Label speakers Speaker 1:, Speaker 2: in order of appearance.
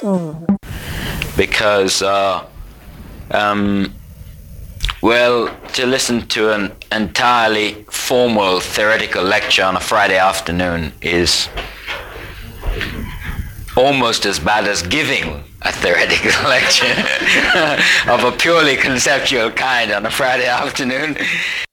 Speaker 1: Because well, to listen to an entirely formal theoretical lecture on a Friday afternoon is almost as bad as giving a theoretical lecture of a purely conceptual kind on a Friday afternoon.